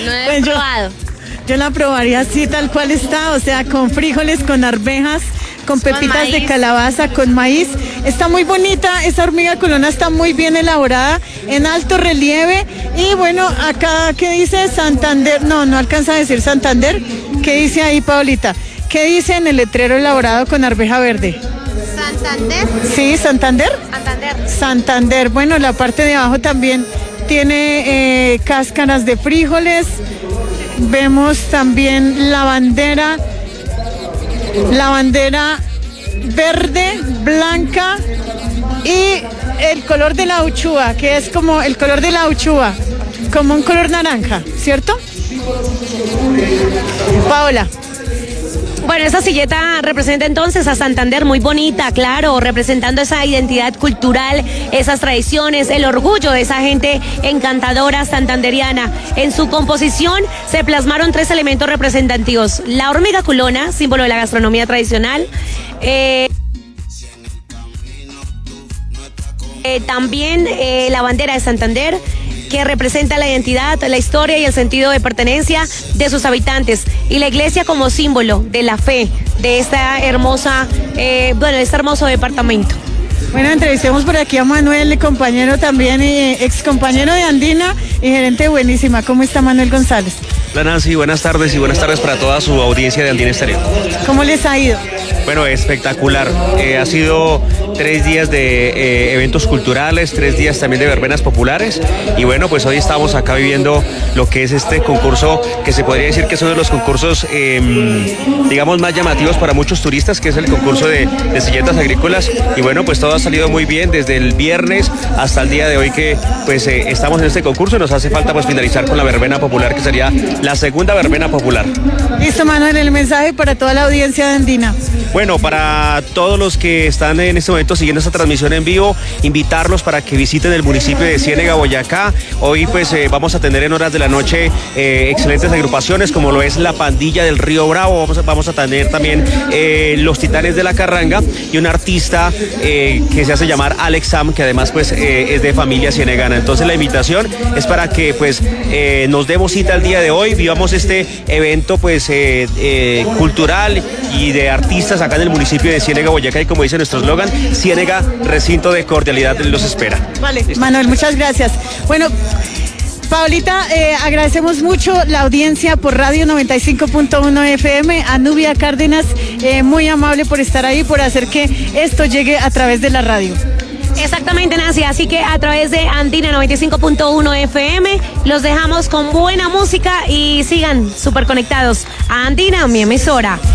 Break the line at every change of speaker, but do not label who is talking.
No he probado.
Yo la probaría así, tal cual está, o sea, con frijoles, con arvejas, con pepitas de calabaza, con maíz. Está muy bonita, esa hormiga culona está muy bien elaborada, en alto relieve. Y bueno, acá, ¿qué dice Santander? No alcanza a decir Santander. ¿Qué dice ahí, Paulita? ¿Qué dice en el letrero elaborado con arveja verde?
¿Santander?
Sí, ¿Santander?
Santander.
Santander. Bueno, la parte de abajo también tiene cáscaras de frijoles. Vemos también la bandera verde, blanca y el color de la uchúa, que es como el color de la uchúa, como un color naranja, ¿cierto? Paola.
Bueno, esa silleta representa entonces a Santander, muy bonita, claro, representando esa identidad cultural, esas tradiciones, el orgullo de esa gente encantadora santanderiana. En su composición se plasmaron 3 elementos representativos: la hormiga culona, símbolo de la gastronomía tradicional, también la bandera de Santander, que representa la identidad, la historia y el sentido de pertenencia de sus habitantes, y la iglesia como símbolo de la fe de esta hermosa, de este hermoso departamento.
Bueno, entrevistemos por aquí a Manuel, compañero también y ex compañero de Andina y gerente de Buenísima. ¿Cómo está Manuel González?
Hola Nancy, buenas tardes y buenas tardes para toda su audiencia de Andina Estéreo.
¿Cómo les ha ido?
Bueno, espectacular. Ha sido 3 días de eventos culturales, 3 días también de verbenas populares, y bueno, pues hoy estamos acá viviendo lo que es este concurso, que se podría decir que es uno de los concursos digamos más llamativos para muchos turistas, que es el concurso de silletas agrícolas. Y bueno, pues todo ha salido muy bien desde el viernes hasta el día de hoy, que pues estamos en este concurso y nos hace falta pues finalizar con la verbena popular, que sería la segunda verbena popular.
Listo, Manuel, el mensaje para toda la audiencia de Andina.
Bueno, para todos los que están en este momento siguiendo esta transmisión en vivo, invitarlos para que visiten el municipio de Ciénega, Boyacá. Hoy pues vamos a tener en horas de la noche excelentes agrupaciones, como lo es la Pandilla del Río Bravo. Vamos a tener también los Titanes de la Carranga y un artista que se hace llamar Alex Sam, que además pues es de familia cienegana. Entonces la invitación es para que pues nos demos cita el día de hoy, vivamos este evento pues cultural y de artistas acá en el municipio de Ciénega, Boyacá, y como dice nuestro eslogan, Ciénega, recinto de cordialidad, los espera.
Vale, ¿listo? Manuel, muchas gracias. Bueno, Paulita, agradecemos mucho la audiencia por Radio 95.1 FM, a Nubia Cárdenas, muy amable por estar ahí, por hacer que esto llegue a través de la radio.
Exactamente, Nancy, así que a través de Andina 95.1 FM los dejamos con buena música y sigan súper conectados a Andina, mi emisora.